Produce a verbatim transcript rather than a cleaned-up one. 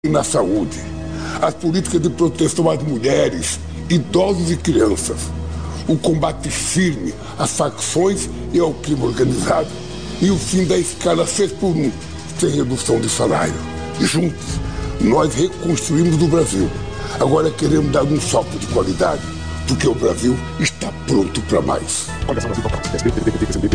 na saúde, as políticas de proteção às mulheres, idosos e crianças, o combate firme às facções e ao crime organizado e o fim da escala seis por um, sem redução de salário. E juntos, nós reconstruímos o Brasil. Agora queremos dar um salto de qualidade, porque o Brasil está pronto para mais.